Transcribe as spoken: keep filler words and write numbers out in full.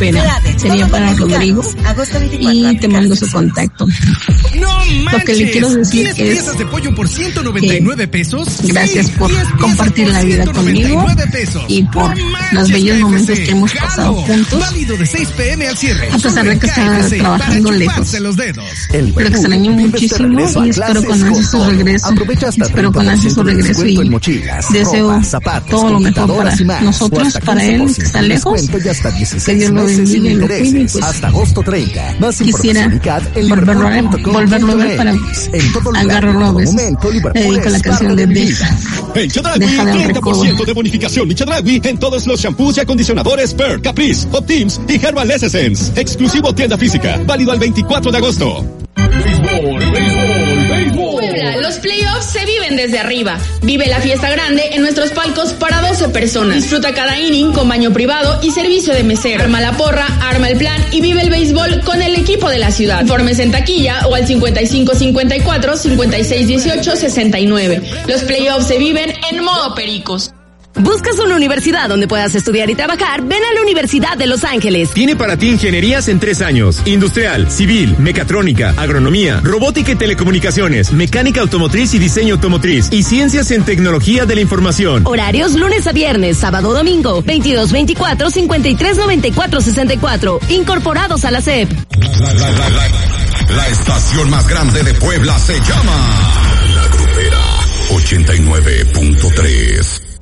espera. Sería para Rodrigo y te mando su contacto. ¡No manches! Lo que le quiero decir es piezas de pollo por ciento noventa y nueve pesos. Gracias por compartir la vida conmigo y por los bellos momentos que hemos pasado juntos. Válido de seis pe eme al cierre. A pesar de que estaba trabajando lejos. Pero que extraño muchísimo y espero con ansia su regreso. Espero con ansia su regreso y deseo todo lo mejor para nosotros, para él que está lejos. Que Dios lo bendiga y lo cuide. Y pues quisiera volverlo a, volverlo a ver para agarrarlo a veces. Le dedico la canción de Deja. En Chedraui, treinta por ciento de bonificación y Chedraui en todos los shampoos y acondicionadores Per, Caprice, Optims y Herbal Essence. Exclusivo tienda física. Válido al veinticuatro de agosto. Béisbol, béisbol, béisbol. Puebla, los playoffs se viven desde arriba. Vive la fiesta grande en nuestros palcos para doce personas. Disfruta cada inning con baño privado y servicio de mesero. Arma la porra, arma el plan y vive el béisbol con el equipo de la ciudad. Informes en taquilla o al cincuenta y cinco cincuenta y cuatro, cincuenta y seis dieciocho, sesenta y nueve. Los playoffs se viven en modo pericos. ¿Buscas una universidad donde puedas estudiar y trabajar? Ven a la Universidad de Los Ángeles. Tiene para ti ingenierías en tres años. Industrial, civil, mecatrónica, agronomía, robótica y telecomunicaciones, mecánica automotriz y diseño automotriz y ciencias en tecnología de la información. Horarios lunes a viernes, sábado domingo, veintidós veinticuatro, cincuenta y tres noventa y cuatro sesenta y cuatro. Incorporados a la C E P. La, la, la, la, la estación más grande de Puebla se llama La Grupera ochenta y nueve punto tres.